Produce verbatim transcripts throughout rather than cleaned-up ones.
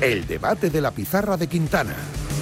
El debate de la pizarra de Quintana.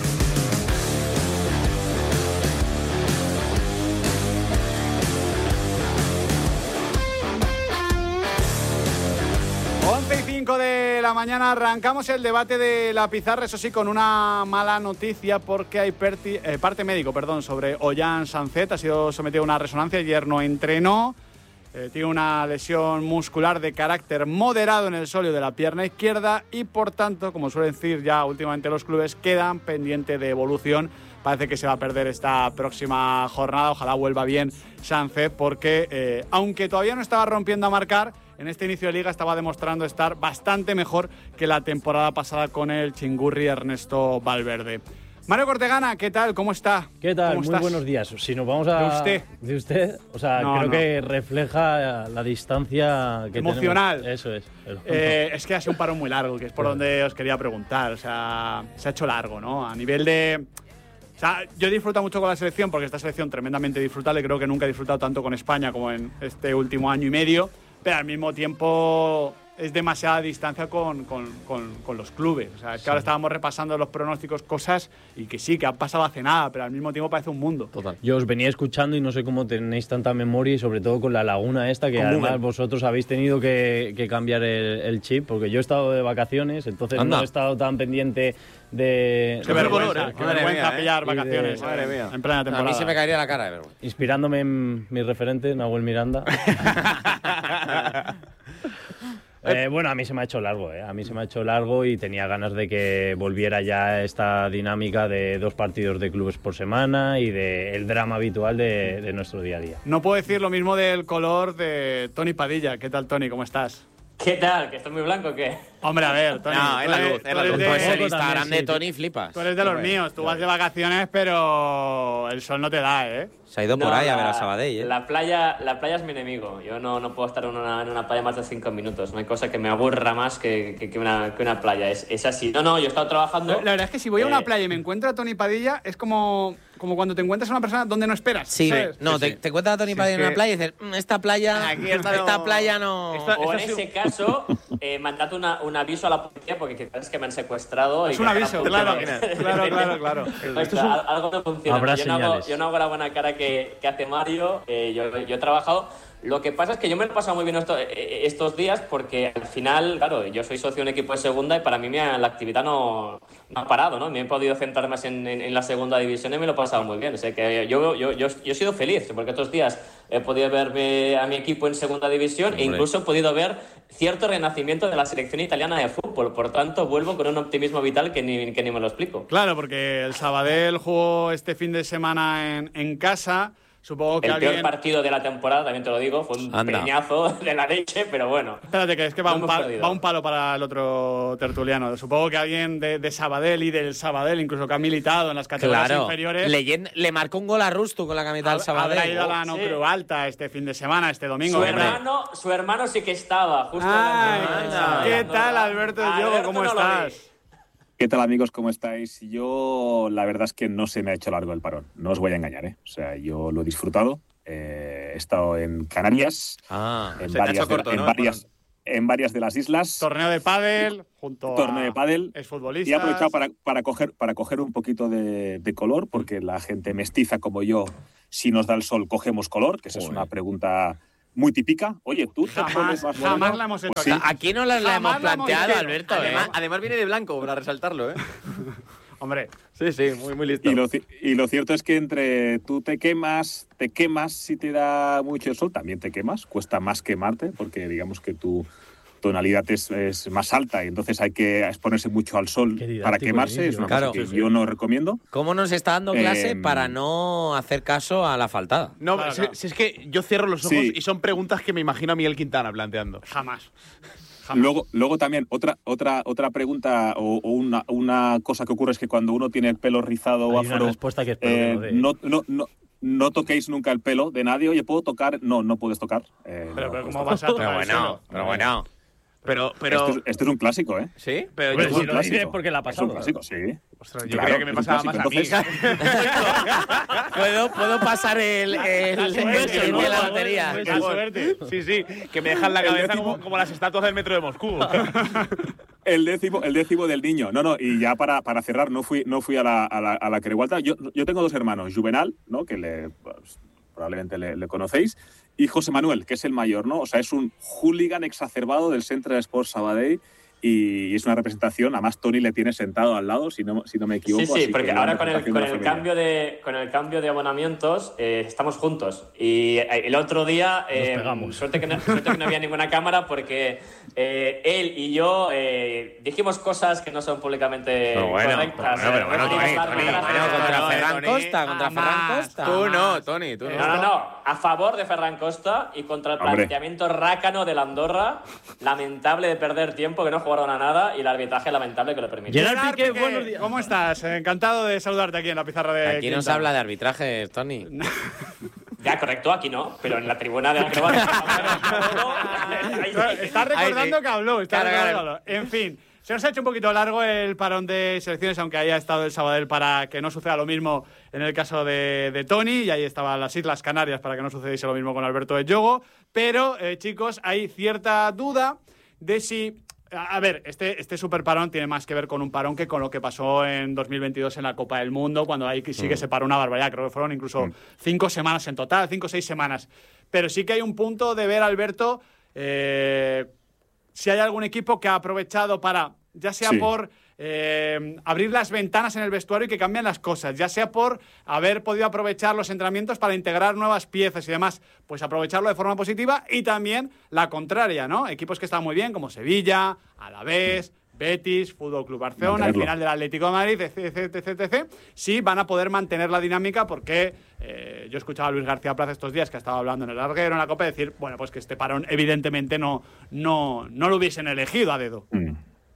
once y cinco de la mañana arrancamos el debate de la pizarra, eso sí, con una mala noticia porque hay perti, eh, parte médico perdón, sobre Ollán Sancet. Ha sido sometido a una resonancia, ayer no entrenó, eh, tiene una lesión muscular de carácter moderado en el sóleo de la pierna izquierda y por tanto, como suelen decir ya últimamente los clubes, quedan pendiente de evolución. Parece que se va a perder esta próxima jornada, ojalá vuelva bien Sancet porque eh, aunque todavía no estaba rompiendo a marcar, en este inicio de liga estaba demostrando estar bastante mejor que la temporada pasada con el chingurri Ernesto Valverde. Mario Cortegana, ¿qué tal? ¿Cómo está? ¿Qué tal? Muy estás? buenos días. Si nos vamos a... ¿De usted? ¿De usted? O sea, no, creo no. que refleja la distancia que emocional. Tenemos. Eso es. Eh, es que ha sido un parón muy largo, que es por donde os quería preguntar. O sea, se ha hecho largo, ¿no? A nivel de... O sea, yo he disfrutado mucho con la selección porque esta selección tremendamente disfrutable. Creo que nunca he disfrutado tanto con España como en este último año y medio. Pero al mismo tiempo es demasiada distancia con, con, con, con los clubes. O sea, es que sí. Ahora estábamos repasando los pronósticos, cosas, y que sí, que han pasado hace nada, pero al mismo tiempo parece un mundo. Total. Yo os venía escuchando y no sé cómo tenéis tanta memoria y sobre todo con la laguna esta, que con además Google. Vosotros habéis tenido que, que cambiar el, el chip, porque yo he estado de vacaciones, entonces Anda. no he estado tan pendiente de... Qué vergüenza, ¿eh? Qué vergüenza mía, pillar ¿eh? vacaciones de, madre mía. En plena temporada. A mí se me caería la cara de vergüenza. Inspirándome en mi referente, Nahuel Miranda. Eh, bueno, a mí se me ha hecho largo, ¿eh? A mí se me ha hecho largo y tenía ganas de que volviera ya esta dinámica de dos partidos de clubes por semana y del drama habitual de, de nuestro día a día. No puedo decir lo mismo del color de Tony Padilla. ¿Qué tal, Tony? ¿Cómo estás? ¿Qué tal? ¿Que estoy muy blanco o qué? Hombre, a ver, Tony. No, es la luz, es la luz. Pues el Instagram de Tony flipas. Tú eres de los Hombre. míos, tú vas de vacaciones, pero el sol no te da, ¿eh? Se ha ido por no, ahí la, a ver a Sabadell, ¿eh? La playa, la playa es mi enemigo. Yo no, no puedo estar en una, en una playa más de cinco minutos. No hay cosa que me aburra más que, que, que, una, que una playa. Es, es así. No, no, yo he estado trabajando... La, la verdad es que si voy eh, a una playa y me encuentro a Tony Padilla, es como, como cuando te encuentras a una persona donde no esperas. Sí, ¿sabes? no, sí, te, sí. te encuentras a Tony sí, Padilla en que... una playa y dices, mmm, esta playa, Aquí está esta no... playa no... Esta, o en ese caso, eh, mandad una, un aviso a la policía porque quizás es que me han secuestrado. Es y un aviso, claro, claro, claro, claro. Esto es un... Algo no funciona. Habrá yo, no hago, señales. yo no hago la buena cara que, que hace Mario. Eh, yo, yo he trabajado. Lo que pasa es que yo me lo he pasado muy bien esto, estos días porque al final, claro, yo soy socio de un equipo de segunda y para mí me ha, la actividad no, no ha parado, ¿no? Me he podido centrar más en, en, en la segunda división y me lo he pasado muy bien. O sea que yo, yo, yo, yo he sido feliz porque estos días he podido ver a mi equipo en segunda división Hombre. e incluso he podido ver cierto renacimiento de la selección italiana de fútbol. Por tanto, vuelvo con un optimismo vital que ni, que ni me lo explico. Claro, porque el Sabadell jugó este fin de semana en, en casa. Supongo que el alguien... peor partido de la temporada, también te lo digo, fue un Anda. peñazo de la leche, pero bueno. Espérate, que es que va, no un, palo, va un palo para el otro tertuliano. Supongo que alguien de, de Sabadell y del Sabadell, incluso que ha militado en las categorías claro. inferiores... Leyenda, le marcó un gol a Rusto con la camiseta del Sabadell. Habrá ido a la Sí. no Creu Alta este fin de semana, este domingo. Su hombre. hermano, su hermano sí que estaba, justo. Ay, en el- anda. ¿Qué tal, Alberto Alberto Diogo? ¿Cómo no lo estás? vi. ¿Qué tal, amigos? ¿Cómo estáis? Yo, la verdad es que no se me ha hecho largo el parón. No os voy a engañar, ¿eh? O sea, yo lo he disfrutado. Eh, he estado en Canarias, Ah, en, se te ha varias hecho de, corto, en, ¿no? varias, en varias de las islas. Torneo de pádel junto Torneo a de pádel. exfutbolistas. Y he aprovechado para, para, coger, para coger un poquito de, de color, porque la gente mestiza como yo, si nos da el sol, cogemos color, que esa es una pregunta muy típica. Oye, tú te Jamás, pones más jamás moreno? la hemos hecho Pues aquí. sí. Aquí no la, la hemos Jamás la hemos planteado, hecho. Alberto. Además, ¿eh? además viene de blanco, para resaltarlo, ¿eh? Hombre, Sí, sí, muy, muy listo. Y lo, ci- y lo cierto es que entre tú te quemas, te quemas si te da mucho el sol, también te quemas, cuesta más quemarte, porque digamos que tu tonalidad es, es más alta y entonces hay que exponerse mucho al sol Qué didáctico para quemarse, inicio. es una Claro. cosa que Sí, sí. yo no recomiendo. ¿Cómo nos está dando clase Eh, para no hacer caso a la faltada? No, Claro, si, claro. si es que yo cierro los ojos Sí. y son preguntas que me imagino a Miguel Quintana planteando. jamás. Luego, luego también otra, otra, otra pregunta o, o una, una cosa que ocurre es que cuando uno tiene el pelo rizado o Hay una afro, respuesta que espero eh, que no dé. no, no, no, no toquéis nunca el pelo de nadie. Oye, ¿puedo tocar? No, no puedes tocar. Eh, Pero, no pero puedes ¿cómo tocar. vas a tocar Pero el bueno, suelo? pero bueno. Pero, pero... Esto, es, esto es un clásico, ¿eh? ¿Sí? Pero Hombre, yo, si un lo clásico. dices porque la ha Es un pasado. clásico, sí. ostras, yo Claro, creía que me es un pasaba más a mí. clásico. ¿Puedo, ¿Puedo pasar el, el, el, suerte, el ¿no? de la lotería? La suerte. Sí, sí, que me dejan la El cabeza décimo- como, como las estatuas del metro de Moscú. El décimo, el décimo del niño. No, no, y ya para, para cerrar, no fui, no fui a la, a la, a la Querigualta. Yo, yo tengo dos hermanos, Juvenal, ¿no? Que le, pues, probablemente le, le conocéis, y José Manuel, que es el mayor, ¿no? O sea, es un hooligan exacerbado del Centre d'Esports Sabadell. Y es una representación, además Toni le tiene sentado al lado, si no, si no me equivoco. Sí, sí, así porque ahora con el, con, el cambio de, con el cambio de abonamientos eh, estamos juntos. Y el otro día, eh, suerte, que no, suerte que no había ninguna cámara porque eh, él y yo eh, dijimos cosas que no son públicamente pero bueno, correctas. Pero, pero bueno, Toni, Toni, contra Ferran Costa, contra Ferran Costa. Tú no, Toni, tú no. No, no, no, a favor de Ferran Costa y contra el planteamiento Hombre. rácano del Andorra, lamentable de perder tiempo, que no jugaron a nada y el arbitraje lamentable que lo permite. Gerard Piqué, buenos días. ¿Cómo estás? Encantado de saludarte aquí en la pizarra de Aquí no se habla de arbitraje, Toni. Ya, correcto, aquí no, pero en la tribuna de acrobatas. Estás recordando que habló, está recordando que habló. En fin, se nos ha hecho un poquito largo el parón de selecciones, aunque haya estado el Sabadell para que no suceda lo mismo en el caso de, de Toni, y ahí estaban las Islas Canarias para que no sucediese lo mismo con Alberto de Yogo. Pero, eh, chicos, hay cierta duda de si... A ver, este, este super parón tiene más que ver con un parón que con lo que pasó en dos mil veintidós en la Copa del Mundo, cuando ahí sí que se paró una barbaridad. Creo que fueron incluso mm. cinco semanas en total, cinco o seis semanas. Pero sí que hay un punto de ver, Alberto, eh, si hay algún equipo que ha aprovechado para, ya sea sí. por eh, abrir las ventanas en el vestuario y que cambien las cosas, ya sea por haber podido aprovechar los entrenamientos para integrar nuevas piezas y demás, pues aprovecharlo de forma positiva, y también la contraria, ¿no? Equipos que están muy bien, como Sevilla, Alavés, Betis, Fútbol Club Barcelona, al final del Atlético de Madrid, etc, etc, etc, sí van a poder mantener la dinámica porque eh, yo escuchaba a Luis García Plaza estos días que estaba hablando en el larguero, en la Copa, decir, bueno, pues que este parón evidentemente no, no, no lo hubiesen elegido a dedo. Mm.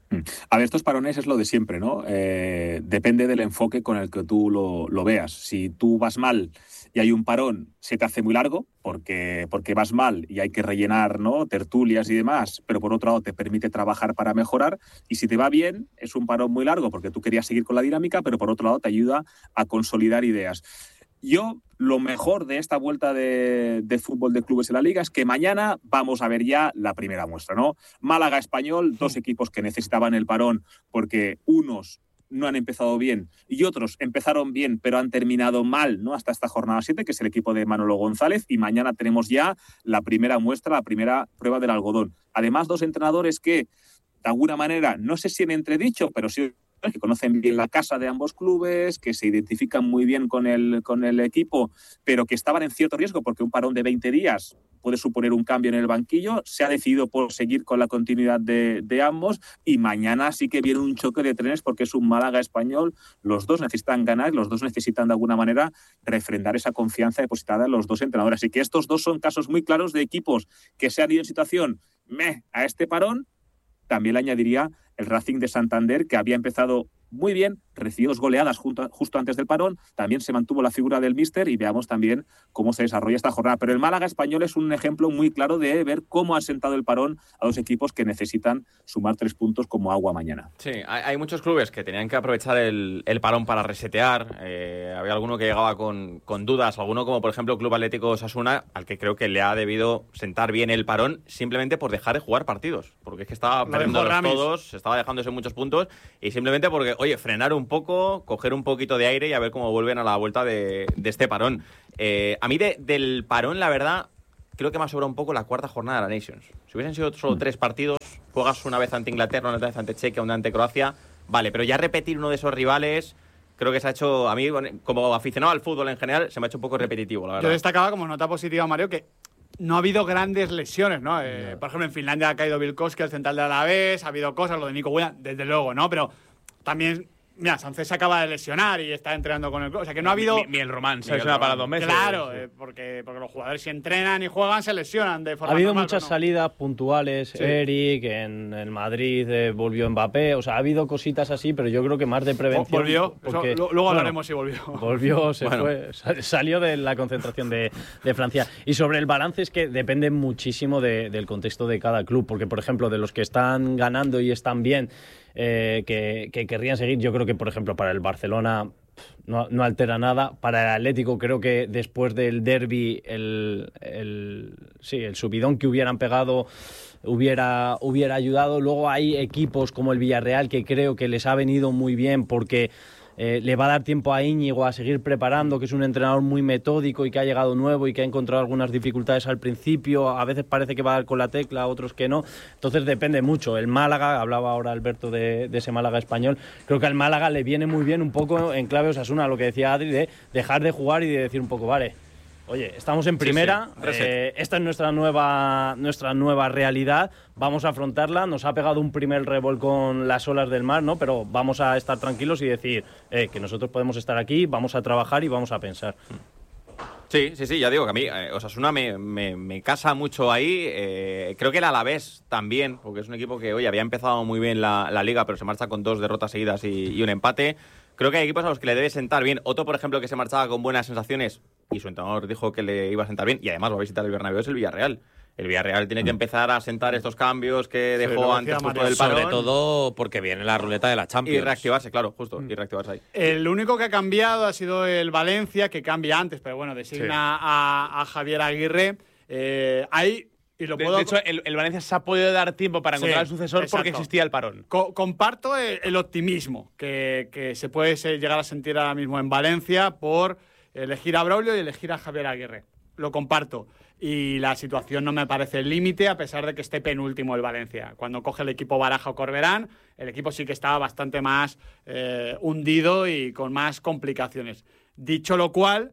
A ver, estos parones es lo de siempre, ¿no? Eh, depende del enfoque con el que tú lo, lo veas. Si tú vas mal y hay un parón, se te hace muy largo porque, porque vas mal y hay que rellenar, ¿no?, tertulias y demás, pero por otro lado te permite trabajar para mejorar. Y si te va bien, es un parón muy largo porque tú querías seguir con la dinámica, pero por otro lado te ayuda a consolidar ideas. Yo, lo mejor de esta vuelta de, de fútbol de clubes en la Liga es que mañana vamos a ver ya la primera muestra, ¿no? Málaga, Español, dos equipos que necesitaban el parón porque unos no han empezado bien y otros empezaron bien pero han terminado mal, ¿no?, hasta esta jornada siete, que es el equipo de Manolo González, y mañana tenemos ya la primera muestra, la primera prueba del algodón. Además, dos entrenadores que, de alguna manera, no sé si en entredicho, pero sí que conocen bien la casa de ambos clubes, que se identifican muy bien con el, con el equipo, pero que estaban en cierto riesgo porque un parón de veinte días puede suponer un cambio en el banquillo. Se ha decidido por seguir con la continuidad de, de ambos, y mañana sí que viene un choque de trenes porque es un Málaga Español. Los dos necesitan ganar, los dos necesitan de alguna manera refrendar esa confianza depositada en los dos entrenadores. Así que estos dos son casos muy claros de equipos que se han ido en situación meh a este parón. También le añadiría el Racing de Santander, que había empezado muy bien, recibió dos goleadas junto, justo antes del parón, también se mantuvo la figura del míster, y veamos también cómo se desarrolla esta jornada. Pero el Málaga Español es un ejemplo muy claro de ver cómo ha sentado el parón a dos equipos que necesitan sumar tres puntos como agua mañana. Sí, hay, hay muchos clubes que tenían que aprovechar el, el parón para resetear. Eh, había alguno que llegaba con, con dudas, alguno como por ejemplo Club Atlético Osasuna, al que creo que le ha debido sentar bien el parón simplemente por dejar de jugar partidos, porque es que estaba perdiéndolos todos, se estaba dejándose muchos puntos, y simplemente porque, oye, frenar un poco, coger un poquito de aire y a ver cómo vuelven a la vuelta de, de este parón. Eh, a mí de, del parón, la verdad, creo que me ha sobrado un poco la cuarta jornada de la Nations. Si hubiesen sido solo tres partidos, juegas una vez ante Inglaterra, una vez ante Chequia, una ante Croacia, vale, pero ya repetir uno de esos rivales, creo que se ha hecho, a mí, como aficionado al fútbol en general, se me ha hecho un poco repetitivo, la verdad. Yo destacaba como nota positiva, Mario, que no ha habido grandes lesiones, ¿no? Eh, no. Por ejemplo, en Finlandia ha caído Vilkoski, el central de Alavés, ha habido cosas, lo de Nico Williams, desde luego, ¿no? Pero también, mira, Sánchez se acaba de lesionar y está entrenando con el club. O sea, que no ha habido... Ni, ni el Román se lesiona para dos meses. Claro, eh, porque, porque los jugadores si entrenan y juegan se lesionan de forma Ha habido normal, muchas no. salidas puntuales, sí. Eric, en, en Madrid eh, volvió Mbappé, o sea, ha habido cositas así, pero yo creo que más de prevención. Volvió, porque, Eso, luego hablaremos bueno, si volvió. Volvió, se bueno. fue, salió de la concentración de, de Francia. Y sobre el balance es que depende muchísimo de, del contexto de cada club, porque por ejemplo, de los que están ganando y están bien, Eh, que, que querrían seguir, yo creo que por ejemplo para el Barcelona no, no altera nada. Para el Atlético creo que después del derbi el, el, sí, el subidón que hubieran pegado hubiera, hubiera ayudado. Luego hay equipos como el Villarreal que creo que les ha venido muy bien porque Eh, le va a dar tiempo a Íñigo a seguir preparando, que es un entrenador muy metódico y que ha llegado nuevo y que ha encontrado algunas dificultades al principio. A veces parece que va a dar con la tecla, otros que no. Entonces depende mucho. El Málaga, hablaba ahora Alberto de, de ese Málaga español, creo que al Málaga le viene muy bien un poco en clave Osasuna, lo que decía Adri, de dejar de jugar y de decir un poco, vale, oye, estamos en primera, sí, sí. Eh, esta es nuestra nueva, nuestra nueva realidad, vamos a afrontarla, nos ha pegado un primer revolcón las olas del mar, ¿no? Pero vamos a estar tranquilos y decir eh, que nosotros podemos estar aquí, vamos a trabajar y vamos a pensar. Sí, sí, sí, ya digo que a mí eh, Osasuna me, me, me casa mucho ahí, eh, creo que el Alavés también, porque es un equipo que, oye, había empezado muy bien la, la Liga, pero se marcha con dos derrotas seguidas y, y un empate. Creo que hay equipos a los que le debe sentar bien. Otro, por ejemplo, que se marchaba con buenas sensaciones y su entrenador dijo que le iba a sentar bien y además va a visitar el Bernabéu, es el Villarreal. El Villarreal tiene que empezar a sentar estos cambios que dejó sí, antes justo del parón. Sobre todo porque viene la ruleta de la Champions. Y reactivarse, claro, justo, y reactivarse ahí. El único que ha cambiado ha sido el Valencia, que cambia antes, pero bueno, designa sí. a, a Javier Aguirre. Eh, hay... Y lo de, puedo... de hecho, el, el Valencia se ha podido dar tiempo para encontrar sí, el sucesor exacto. porque existía el parón. Co- comparto el, el optimismo que, que se puede se, llegar a sentir ahora mismo en Valencia por elegir a Braulio y elegir a Javier Aguirre. Lo comparto. Y la situación no me parece el límite, a pesar de que esté penúltimo el Valencia. Cuando coge el equipo Baraja o Corberán, el equipo sí que estaba bastante más eh, hundido y con más complicaciones. Dicho lo cual...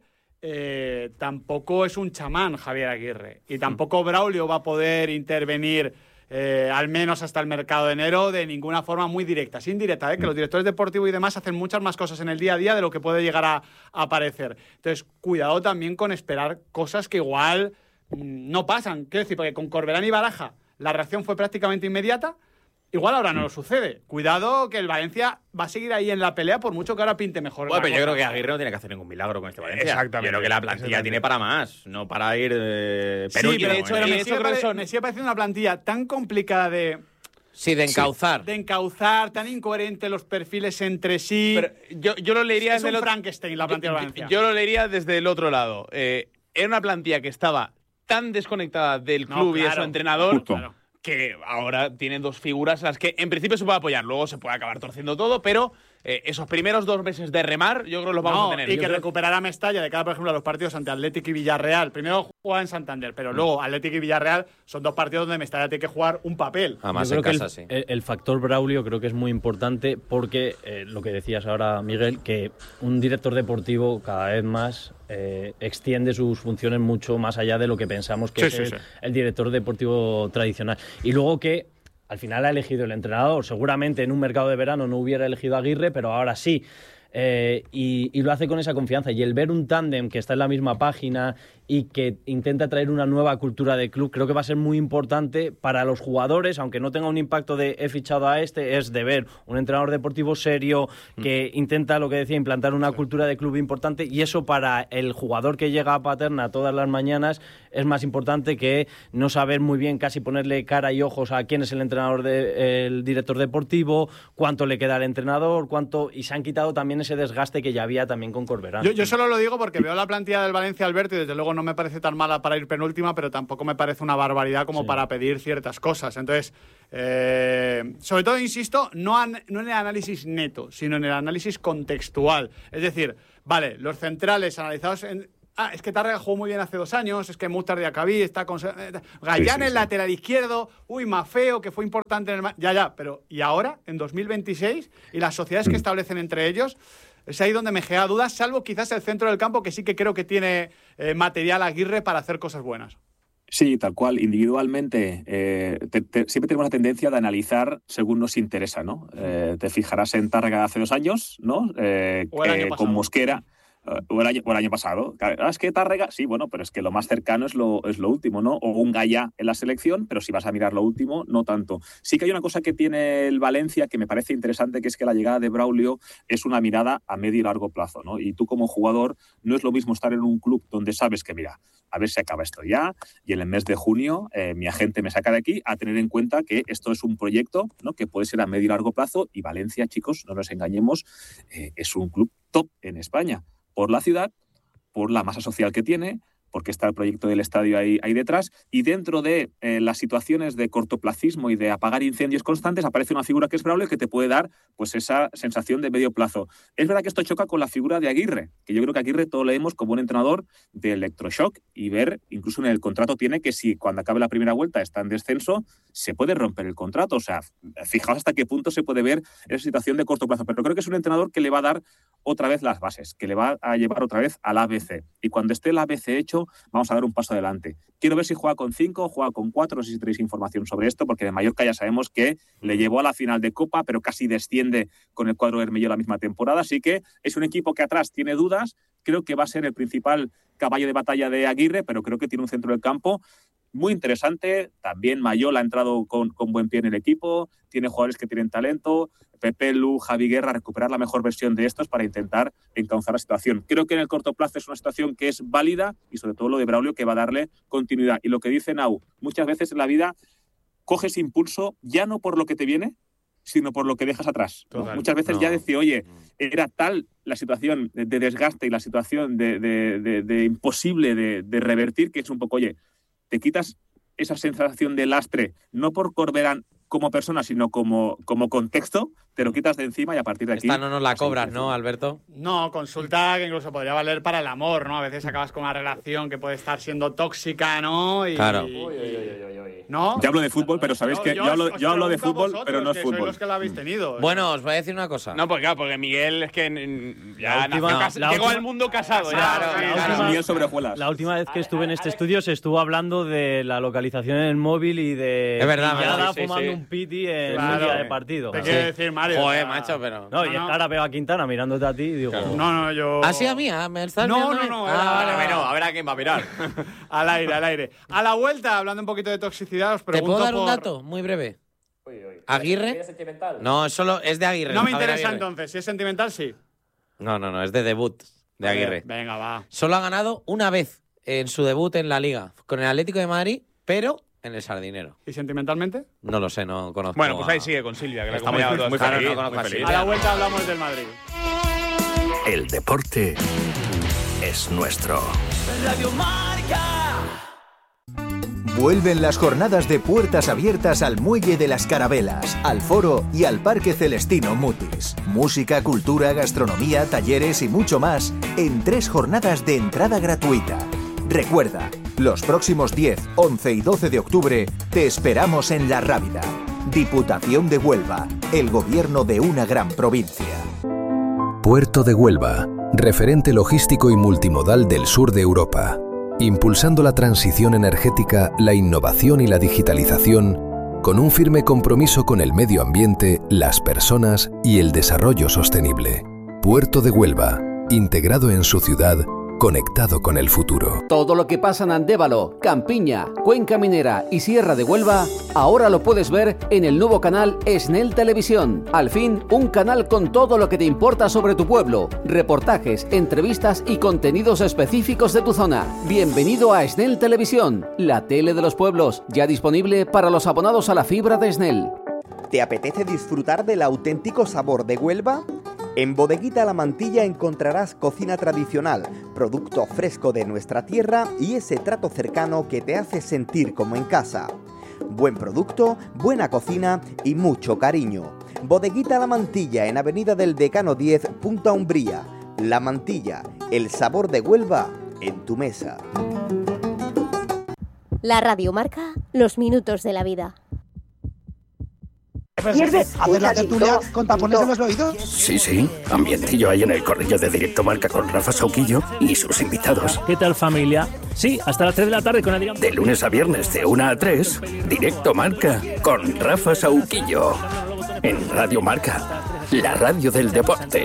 Eh, tampoco es un chamán Javier Aguirre y tampoco Braulio va a poder intervenir eh, al menos hasta el mercado de enero de ninguna forma muy directa, es indirecta, ¿eh? Que los directores deportivos y demás hacen muchas más cosas en el día a día de lo que puede llegar a, a aparecer. Entonces, cuidado también con esperar cosas que igual mmm, no pasan. Quiero decir, porque con Corberán y Baraja la reacción fue prácticamente inmediata. Igual ahora no lo sucede. Cuidado que el Valencia va a seguir ahí en la pelea por mucho que ahora pinte mejor. Bueno, pero yo creo que Aguirre no tiene que hacer ningún milagro con este Valencia. Exactamente. Yo creo que la plantilla tiene para más, no para ir eh, sí, penúltimo. pero de hecho, ¿eh? me, sigue pare- me sigue pareciendo una plantilla tan complicada de... Sí, de encauzar. Sí, de encauzar, tan incoherente los perfiles entre sí. Pero yo, yo lo leería es desde un el Frankenstein la plantilla yo, de Valencia. Yo lo leería desde el otro lado. Eh, era una plantilla que estaba tan desconectada del club no, claro, y de su entrenador... Claro. que ahora tiene dos figuras en las que en principio se puede apoyar, luego se puede acabar torciendo todo, pero eh, esos primeros dos meses de remar yo creo que los vamos no, a tener. Y yo que creo... recuperará Mestalla de cara, por ejemplo, a los partidos ante Atlético y Villarreal. Primero juega en Santander, pero mm. luego Atlético y Villarreal son dos partidos donde Mestalla tiene que jugar un papel. Además, yo creo en casa, que el, sí. el, el factor Braulio creo que es muy importante porque, eh, lo que decías ahora, Miguel, que un director deportivo cada vez más eh, extiende sus funciones mucho más allá de lo que pensamos que sí, es sí, el, sí. el director deportivo tradicional. Y luego que al final ha elegido el entrenador. Seguramente en un mercado de verano no hubiera elegido a Aguirre, pero ahora sí. Eh, y, y lo hace con esa confianza. Y el ver un tándem que está en la misma página y que intenta traer una nueva cultura de club, creo que va a ser muy importante para los jugadores, aunque no tenga un impacto de he fichado a este, es de ver un entrenador deportivo serio que mm. intenta, lo que decía, implantar una sí. cultura de club importante, y eso para el jugador que llega a Paterna todas las mañanas es más importante que no saber muy bien casi ponerle cara y ojos a quién es el entrenador, de, el director deportivo, cuánto le queda al entrenador, cuánto, y se han quitado también ese desgaste que ya había también con Corberán. Yo, yo solo lo digo porque veo la plantilla del Valencia, Alberto, y desde luego no me parece tan mala para ir penúltima, pero tampoco me parece una barbaridad como sí. para pedir ciertas cosas. Entonces, eh, sobre todo, insisto, no, an, no en el análisis neto, sino en el análisis contextual. Es decir, vale, los centrales analizados en... Ah, es que Tárrega jugó muy bien hace dos años, es que Muhtar Diacabí está con... Gallán, sí, sí, el sí. lateral izquierdo, uy, Mafeo, que fue importante en el... Ya, ya, pero ¿y ahora, en dos mil veintiséis? Y las sociedades mm. que establecen entre ellos... Es ahí donde me genera dudas, salvo quizás el centro del campo, que sí que creo que tiene eh, material Aguirre para hacer cosas buenas. Sí, tal cual. Individualmente, eh, te, te, siempre tenemos la tendencia de analizar según nos interesa, ¿no? Eh, te fijarás en Tárrega hace dos años, ¿no? Eh, o el año eh, pasado. Con Mosquera. O el, año, o el año pasado. Ah, es que Tárrega, sí, bueno, pero es que lo más cercano es lo, es lo último, ¿no? O un Gallá en la selección, pero si vas a mirar lo último, no tanto. Sí que hay una cosa que tiene el Valencia que me parece interesante, que es que la llegada de Braulio es una mirada a medio y largo plazo, ¿no? Y tú como jugador no es lo mismo estar en un club donde sabes que, mira, a ver si acaba esto ya, y en el mes de junio eh, mi agente me saca de aquí, a tener en cuenta que esto es un proyecto, ¿no? Que puede ser a medio y largo plazo, y Valencia, chicos, no nos engañemos, eh, es un club top en España, por la ciudad, por la masa social que tiene, porque está el proyecto del estadio ahí, ahí detrás, y dentro de eh, las situaciones de cortoplacismo y de apagar incendios constantes aparece una figura que es Braulio que te puede dar pues esa sensación de medio plazo. Es verdad que esto choca con la figura de Aguirre, que yo creo que Aguirre todo le vemos como un entrenador de electroshock y ver, incluso en el contrato tiene que si cuando acabe la primera vuelta está en descenso, se puede romper el contrato. O sea, fijaos hasta qué punto se puede ver esa situación de corto plazo. Pero creo que es un entrenador que le va a dar otra vez las bases, que le va a llevar otra vez al A B C. Y cuando esté el A B C hecho, vamos a dar un paso adelante. Quiero ver si juega con cinco o juega con cuatro, no sé si tenéis información sobre esto, porque de Mallorca ya sabemos que le llevó a la final de Copa, pero casi desciende con el cuadro de Hermello la misma temporada, así que es un equipo que atrás tiene dudas, creo que va a ser el principal caballo de batalla de Aguirre, pero creo que tiene un centro del campo muy interesante. También Mayol ha entrado con, con buen pie en el equipo, tiene jugadores que tienen talento, Pepe Lu, Javi Guerra, recuperar la mejor versión de estos para intentar encauzar la situación. Creo que en el corto plazo es una situación que es válida y sobre todo lo de Braulio que va a darle continuidad. Y lo que dice Nau, muchas veces en la vida coges impulso ya no por lo que te viene, sino por lo que dejas atrás, ¿no? Muchas veces no. Ya decir, oye, era tal la situación de, de desgaste y la situación de, de, de, de imposible de, de revertir que es un poco, oye, te quitas esa sensación de lastre, no por Corberán como persona, sino como, como contexto, te lo quitas de encima y a partir de aquí... Esta no nos la cobras, ¿no, Alberto? No, consulta que incluso podría valer para el amor, ¿no? A veces acabas con una relación que puede estar siendo tóxica, ¿no? Y, claro. Y, Uy, uy, uy, uy, uy. ¿no? Yo hablo de fútbol, pero sabéis que yo, yo hablo, yo hablo de fútbol, pero no es fútbol. Sois los que lo habéis tenido. Bueno, os voy a decir una cosa. No, porque, claro, porque Miguel es que mm, ya La última- nació cas- la llegó última- al mundo casado. Claro, ya, la sí, última- claro. Miel sobre hojuelas. La última vez que estuve en este estudio se estuvo hablando de la localización en el móvil y de Es verdad, pillada verdad, sí, sí, fumando sí. un piti en Claro. un día de partido. Te Sí. quiero decir, Mario. Joder, o sea, macho, pero... No, y No, no. ahora veo a Quintana mirándote a ti y digo... No, no, yo... ¿Así a mí? ¿Ah? ¿Me estás No, mirando a no, mí? no, Ah, era- vale, Bueno, bueno. a ver a quién va a mirar. Al aire, al aire. A la vuelta, hablando un poquito de toxicidad, os ¿Te pregunto puedo dar un por... dato muy breve? Uy, uy. ¿Aguirre? ¿Vida sentimental? No, solo es de Aguirre. No me Javier interesa Aguirre. entonces. Si es sentimental, sí. No, no, no, es de debut de Aguirre. Venga, va. Solo ha ganado una vez en su debut en la Liga, con el Atlético de Madrid, pero en el Sardinero. ¿Y sentimentalmente? No lo sé, no conozco. Bueno, pues a- ahí sigue con Silvia, que la Está muy- acompañaba muy toda feliz, esta- no conozco muy a feliz. A la vuelta hablamos del Madrid. El deporte es nuestro. Vuelven las jornadas de puertas abiertas al Muelle de las Carabelas, al Foro y al Parque Celestino Mutis. Música, cultura, gastronomía, talleres y mucho más en tres jornadas de entrada gratuita. Recuerda, los próximos diez, once y doce de octubre te esperamos en La Rábida. Diputación de Huelva, el gobierno de una gran provincia. Puerto de Huelva, referente logístico y multimodal del sur de Europa, impulsando la transición energética, la innovación y la digitalización, con un firme compromiso con el medio ambiente, las personas y el desarrollo sostenible. Puerto de Huelva, integrado en su ciudad, conectado con el futuro. Todo lo que pasa en Andévalo, Campiña, Cuenca Minera y Sierra de Huelva, ahora lo puedes ver en el nuevo canal Esnel Televisión. Al fin, un canal con todo lo que te importa sobre tu pueblo, reportajes, entrevistas y contenidos específicos de tu zona. Bienvenido a Esnel Televisión, la tele de los pueblos, ya disponible para los abonados a la fibra de Esnel. ¿Te apetece disfrutar del auténtico sabor de Huelva? En Bodeguita La Mantilla encontrarás cocina tradicional, producto fresco de nuestra tierra y ese trato cercano que te hace sentir como en casa. Buen producto, buena cocina y mucho cariño. Bodeguita La Mantilla en Avenida del Decano diez, Punta Umbría. La Mantilla, el sabor de Huelva en tu mesa. La radio marca los minutos de la vida. ¿Hacer la tertulia con tapones en los oídos? Sí, sí. Ambientillo ahí en el corrillo de Directo Marca con Rafa Sauquillo y sus invitados. ¿Qué tal, familia? Sí, hasta las tres de la tarde con Adrián. De lunes a viernes de una a tres, Directo Marca con Rafa Sauquillo. En Radio Marca, la radio del deporte.